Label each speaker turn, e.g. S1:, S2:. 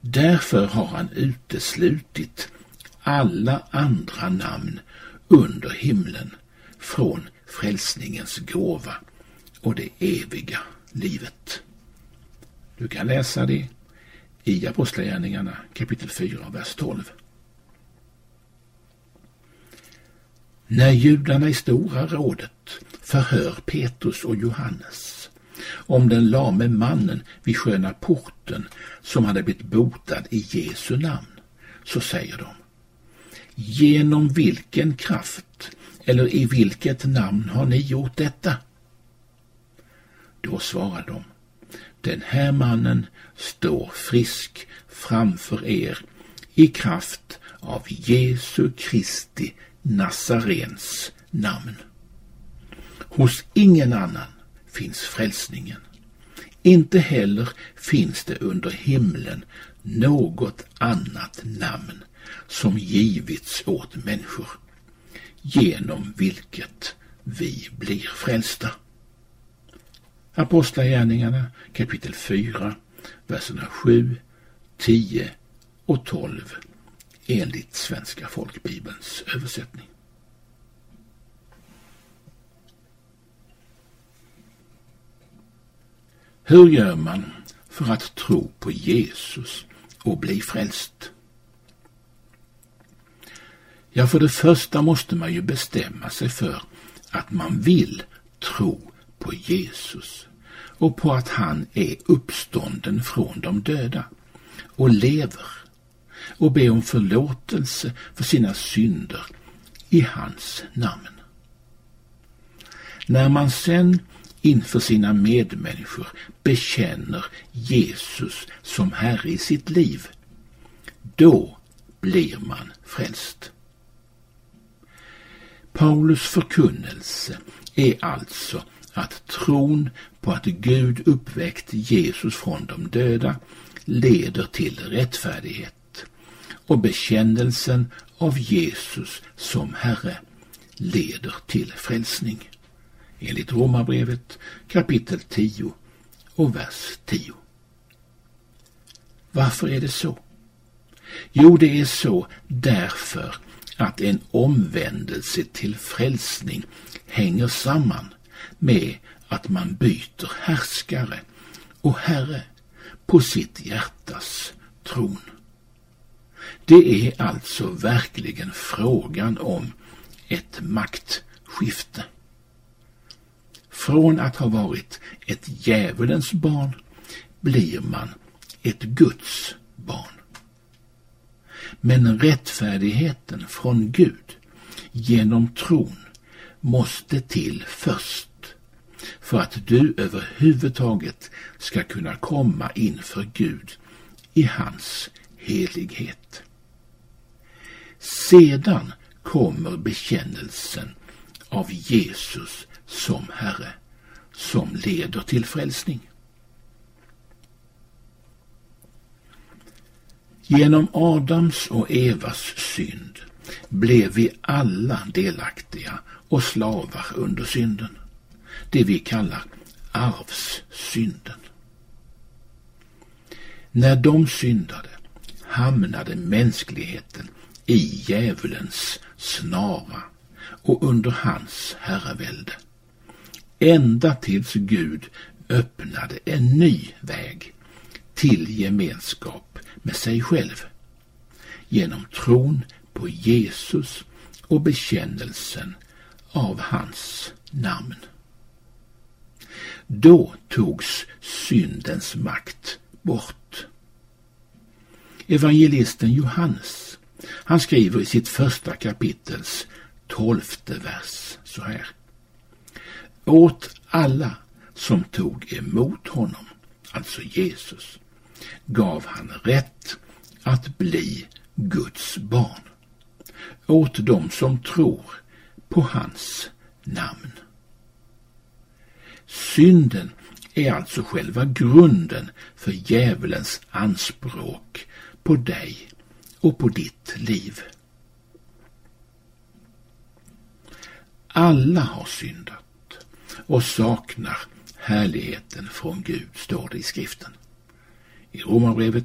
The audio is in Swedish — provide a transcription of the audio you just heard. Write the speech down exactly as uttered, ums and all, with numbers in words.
S1: Därför har han uteslutit alla andra namn under himlen från frälsningens gåva och det eviga livet. Du kan läsa det i Apostlagärningarna kapitel fyra, vers tolv. När judarna i Stora rådet förhör Petrus och Johannes om den lame mannen vid sköna porten som hade blivit botad i Jesu namn, så säger de: genom vilken kraft eller i vilket namn har ni gjort detta? Då svarar de: den här mannen står frisk framför er i kraft av Jesu Kristi Nazarens namn. Hos ingen annan finns frälsningen. Inte heller finns det under himlen något annat namn som givits åt människor, genom vilket vi blir frälsta. Apostlagärningarna kapitel fyra, verserna sju, tio och tolv enligt Svenska folkbibelns översättning. Hur gör man för att tro på Jesus och bli frälst? Ja, för det första måste man ju bestämma sig för att man vill tro på Jesus och på att han är uppstånden från de döda och lever, och be om förlåtelse för sina synder i hans namn. När man sen inför sina medmänniskor bekänner Jesus som Herre i sitt liv, då blir man frälst. Paulus förkunnelse är alltså att tron på att Gud uppväckt Jesus från de döda leder till rättfärdighet, och bekännelsen av Jesus som Herre leder till frälsning, enligt Romarbrevet kapitel tio och vers tio. Varför är det så? Jo, det är så därför att en omvändelse till frälsning hänger samman med att man byter härskare och herre på sitt hjärtas tron. Det är alltså verkligen frågan om ett maktskifte. Från att ha varit ett djävulens barn blir man ett Guds barn. Men rättfärdigheten från Gud genom tron måste till först för att du överhuvudtaget ska kunna komma inför Gud i hans helighet. Sedan kommer bekännelsen av Jesus som Herre, som leder till frälsning. Genom Adams och Evas synd blev vi alla delaktiga och slavar under synden, det vi kallar arvssynden. När de syndade hamnade mänskligheten i djävulens snara och under hans herravälde, ända tills Gud öppnade en ny väg till gemenskap med sig själv genom tron på Jesus och bekännelsen av hans namn. Då togs syndens makt bort. Evangelisten Johannes, han skriver i sitt första kapitels tolfte vers så här: åt alla som tog emot honom, alltså Jesus, gav han rätt att bli Guds barn, åt dem som tror på hans namn. Synden är alltså själva grunden för djävulens anspråk på dig och på ditt liv. Alla har syndat och saknar härligheten från Gud, står det i skriften. I Romarbrevet